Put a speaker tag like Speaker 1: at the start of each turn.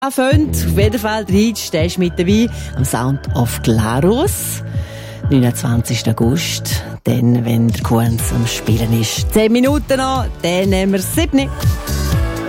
Speaker 1: Fünf, auf jeden Fall, der Hitch, der ist mit dabei am Sound of Glarus. 29. August, dann, wenn der Kunz am Spielen ist. 10 Minuten noch, dann nehmen wir 7.